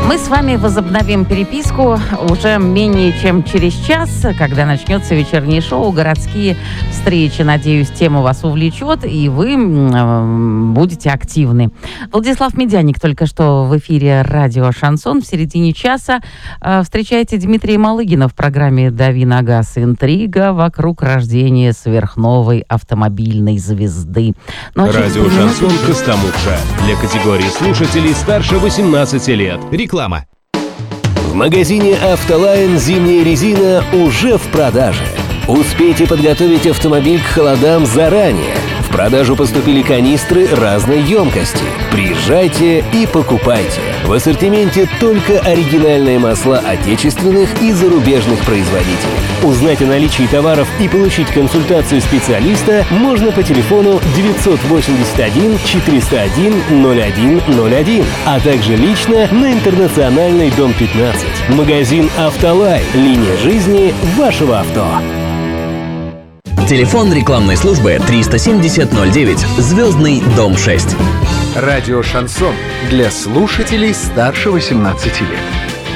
Мы с вами возобновим переписку уже менее чем через час, когда начнется вечернее шоу «Городские встречи». Надеюсь, тема вас увлечет, и вы будете активны. Владислав Медяник только что в эфире радио «Шансон». В середине часа встречайте Дмитрия Малыгина в программе «Дави на газ». Интрига вокруг рождения сверхновой автомобильной звезды. Радио «Шансон» Костомукша. Для категории слушателей старше 18 лет. Реклама. В магазине «Автолайн» зимняя резина уже в продаже. Успейте подготовить автомобиль к холодам заранее. В продажу поступили канистры разной емкости. Приезжайте и покупайте. В ассортименте только оригинальные масла отечественных и зарубежных производителей. Узнать о наличии товаров и получить консультацию специалиста можно по телефону 981 401 0101, а также лично на Интернациональный, дом 15. Магазин «Автолайн». Линия жизни вашего авто. Телефон рекламной службы 370-09, Звездный, дом 6. Радио «Шансон» для слушателей старше 18 лет.